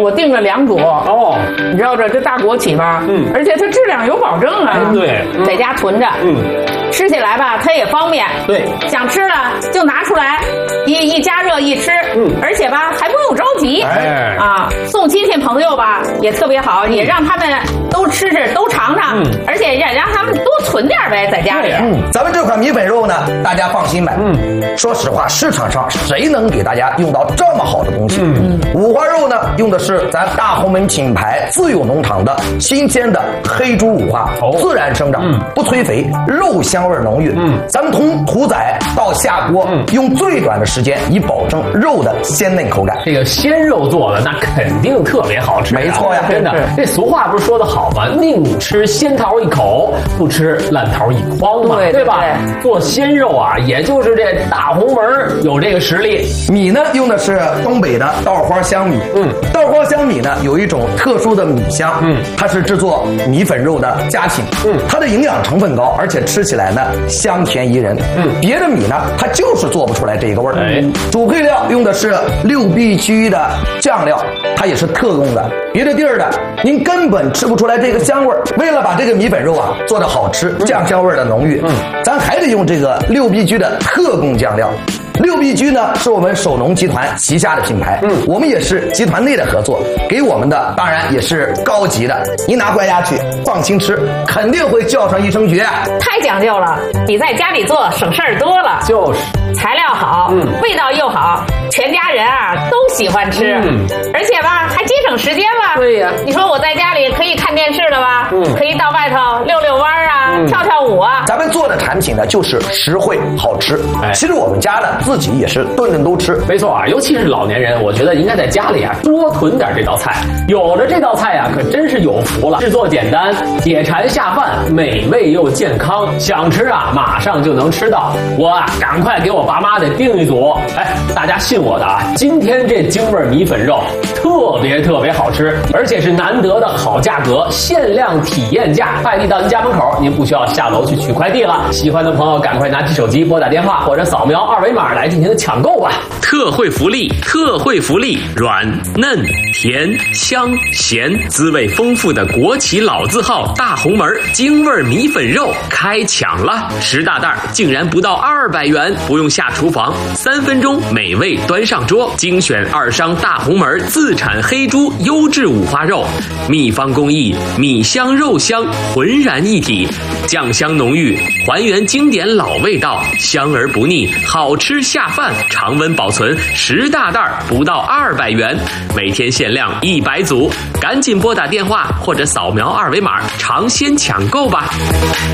我订了2桌哦，你知道这大国企吧？而且它质量有保证啊。 对， 在家囤着，吃起来吧，它也方便。 对， 想吃了就拿出来，一加热一吃，而且吧还不用着急。送亲戚朋友吧也特别好，也让他们都吃吃都尝尝，而且也让他们多存点呗，在家里。 咱们这款米粉肉呢，大家放心买。说实话，市场上谁能给大家用到这么好的东西？五花肉呢，用的是咱大红门品牌自有农场的新鲜的黑猪五花，自然生长，不催肥，肉香味浓郁。咱们从屠宰到下锅，用最短的时间，以保证肉的鲜嫩口感。 这个鲜肉做的那肯定特别好吃， 没错呀， 真的。这俗话不是说的好吗？宁吃鲜桃一口，不吃烂桃一筐嘛，对吧？做鲜肉啊，也就是这大红门有这个实力。 米呢，用的是东北的稻花香米。稻花香米呢，有一种特殊的米香。它是制作米粉肉的佳品。它的营养成分高，而且吃起来呢香甜宜人。别的米呢，它就是做不出来这个味儿。主配料用的是6必居的酱料，它也是特供的，别的地儿的您根本吃不出来这个香味儿。为了把这个米粉肉啊做得好吃，酱香味儿的浓郁，咱还得用这个6必居的特供酱料。6必居呢是我们首农集团旗下的品牌，我们也是集团内的合作，给我们的当然也是高级的，您拿回家去放心吃，肯定会叫上一声绝。 太讲究了，比在家里做省事儿多了。 就是材料好，味道又好，全家人啊都喜欢吃，而且吧还节省时间吧。 对呀， 你说我在家里可以看电视了吧？可以到外头溜溜弯啊，跳跳舞啊。 咱们做的产品呢就是实惠好吃。其实我们家呢自己也是顿顿都吃。 没错啊，尤其是老年人，我觉得应该在家里啊多囤点这道菜。有了这道菜啊，可真是有福了。制作简单，解馋下饭，美味又健康，想吃啊马上就能吃到。我啊赶快给我爸妈得订一组。大家信我的啊，今天这京味米粉肉特别好吃，而且是难得的好价格，限量体验价，快递到您家门口，您不需要下楼去取快递了。喜欢的朋友赶快拿起手机拨打电话或者扫描2维码来进行抢购吧。 特惠福利，软嫩甜香咸，滋味丰富的国企老字号大红门京味米粉肉开抢了，10大袋竟然不到200元，不用下厨房，3分钟美味端上桌。精选2商大红门自产黑猪优质五花肉，秘方工艺，米香肉香浑然一体，酱香浓郁，还原经典老味道，香而不腻，好吃下饭，常温保存，10大袋不到200元，每天限量100组，赶紧拨打电话或者扫描2维码尝鲜抢购吧。